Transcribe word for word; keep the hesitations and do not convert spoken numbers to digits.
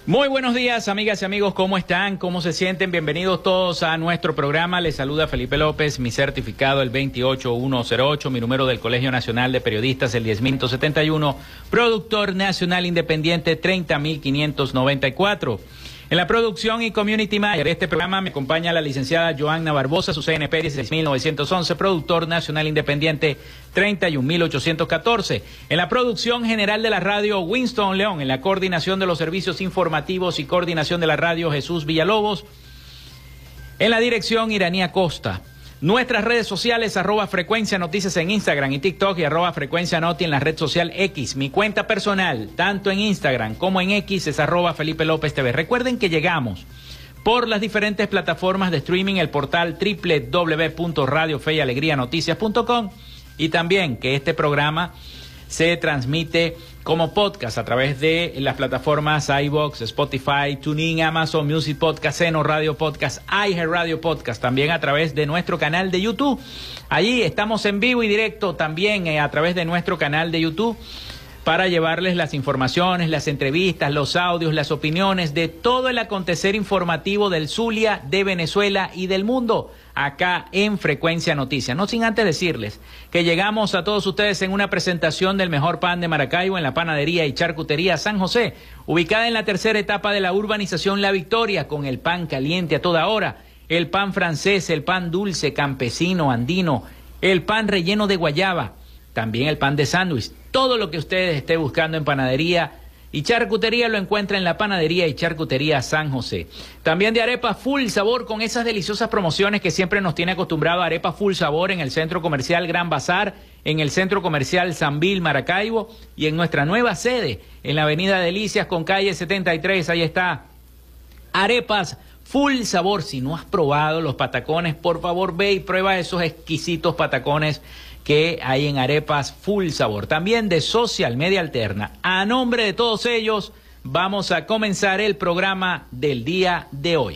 Muy buenos días, amigas y amigos, ¿cómo están? ¿Cómo se sienten? Bienvenidos todos a nuestro programa. Les saluda Felipe López, mi certificado el veintiocho mil ciento ocho, mi número del Colegio Nacional de Periodistas el diez mil quinientos setenta y uno, productor nacional independiente treinta mil quinientos noventa y cuatro. En la producción y community manager de este programa me acompaña la licenciada Joanna Barbosa, su C N P dieciséis mil novecientos once, productor nacional independiente treinta y un mil ochocientos catorce. En la producción general de la radio, Winston León. En la coordinación de los servicios informativos y coordinación de la radio, Jesús Villalobos. En la dirección, Iranía Costa. Nuestras redes sociales, arroba Frecuencia Noticias en Instagram y TikTok y arroba Frecuencia Noti en la red social X. Mi cuenta personal, tanto en Instagram como en X, es arroba Felipe López T V. Recuerden que llegamos por las diferentes plataformas de streaming, el portal doble u doble u doble u punto radio fe y alegría noticias punto com, y también que este programa se transmite como podcast a través de las plataformas iVoox, Spotify, TuneIn, Amazon Music Podcast, Seno Radio Podcast, iHeartRadio Podcast, también a través de nuestro canal de YouTube. Allí estamos en vivo y directo también eh, a través de nuestro canal de YouTube para llevarles las informaciones, las entrevistas, los audios, las opiniones de todo el acontecer informativo del Zulia, de Venezuela y del mundo, acá en Frecuencia Noticias. No sin antes decirles que llegamos a todos ustedes en una presentación del mejor pan de Maracaibo en la panadería y charcutería San José, ubicada en la tercera etapa de la urbanización La Victoria, con el pan caliente a toda hora, el pan francés, el pan dulce, campesino, andino, el pan relleno de guayaba, también el pan de sándwich. Todo lo que ustedes estén buscando en panadería y charcutería lo encuentra en la panadería y charcutería San José. También de arepa full sabor, con esas deliciosas promociones que siempre nos tiene acostumbrado arepa full sabor en el Centro Comercial Gran Bazar, en el Centro Comercial Sambil Maracaibo y en nuestra nueva sede en la Avenida Delicias con calle setenta y tres. Ahí está arepas full sabor. Si no has probado los patacones, por favor ve y prueba esos exquisitos patacones que hay en arepas full sabor. También de Social Media Alterna. A nombre de todos ellos, vamos a comenzar el programa del día de hoy.